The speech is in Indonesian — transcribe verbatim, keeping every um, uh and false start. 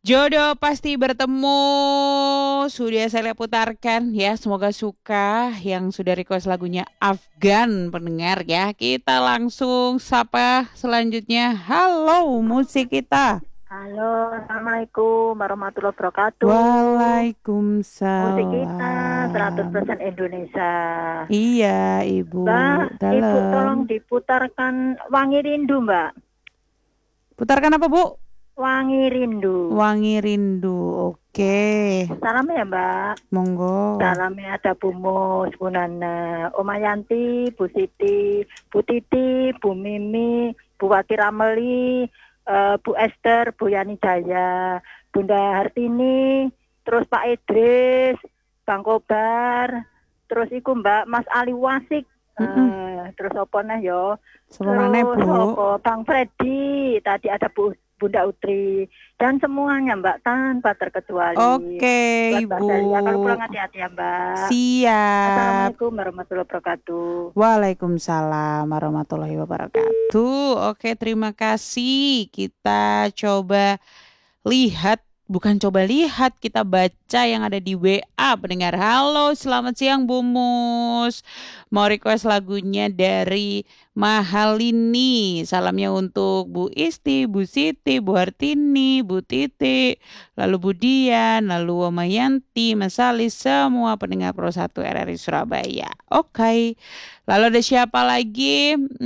Jodoh pasti bertemu. Sudah saya putarkan ya. Semoga suka yang sudah request lagunya Afgan pendengar ya. Kita langsung sapa selanjutnya. Halo musik kita. Halo, Assalamualaikum warahmatullahi wabarakatuh. Musik kita seratus Waalaikumsalam. persen Indonesia. Iya, Ibu. Mbak, Ibu tolong Dalam. diputarkan Wangi Rindu, Mbak. Putarkan apa, Bu? Wangi Rindu. Wangi Rindu. Oke. Salam ya, Mbak. Monggo. Salamnya ada Bu Mus, Bu Nana, Oma Yanti, Bu Siti, Bu Titi, Bu Mimi, Bu Wati Rameli, eh, Bu Esther, Bu Yani Jaya, Bunda Hartini, terus Pak Idris, Bang Kobar, terus iku Mbak Mas Ali Wasik, Mm-mm. eh, terus apa nah yo, Sama mana, terus Bu? apa Bang Freddy, tadi ada Bu Bunda Utri, dan semuanya Mbak tanpa terkecuali. Oke, Buat Mbak Ibu. Celia, kalau pulang hati-hati ya Mbak. Siap. Assalamualaikum warahmatullahi wabarakatuh. Waalaikumsalam warahmatullahi wabarakatuh. Oke, terima kasih. Kita coba lihat, bukan coba lihat, kita baca yang ada di W A pendengar. Halo, selamat siang Bu Mus. Mau request lagunya dari Mahalini. Salamnya untuk Bu Isti, Bu Siti, Bu Hartini, Bu Titi, lalu Bu Dian, lalu Oma Yanti, Mas Ali, semua pendengar Pro satu R R I Surabaya. Oke. Lalu ada siapa lagi?